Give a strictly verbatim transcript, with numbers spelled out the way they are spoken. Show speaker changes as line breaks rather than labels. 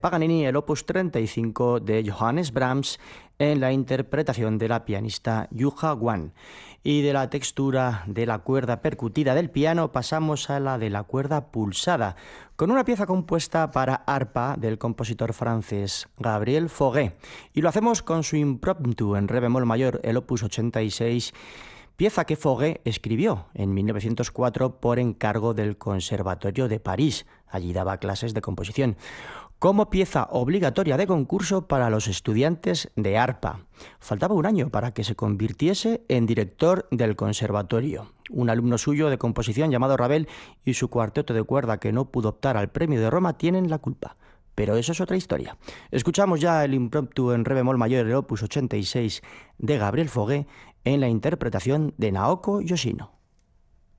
Paganini, el opus treinta y cinco de Johannes Brahms, en la interpretación de la pianista Yuja Wan. Y de la textura de la cuerda percutida del piano pasamos a la de la cuerda pulsada, con una pieza compuesta para arpa del compositor francés Gabriel Fauré. Y lo hacemos con su impromptu en re bemol mayor, el opus ochenta y seis, pieza que Fauré escribió en mil novecientos cuatro por encargo del Conservatorio de París. Allí daba clases de composición, como pieza obligatoria de concurso para los estudiantes de arpa. Faltaba un año para que se convirtiese en director del conservatorio. Un alumno suyo de composición llamado Ravel y su cuarteto de cuerda, que no pudo optar al premio de Roma, tienen la culpa. Pero eso es otra historia. Escuchamos ya el impromptu en re bemol mayor, el opus ochenta y seis de Gabriel Fauré, en la interpretación de Naoko Yoshino.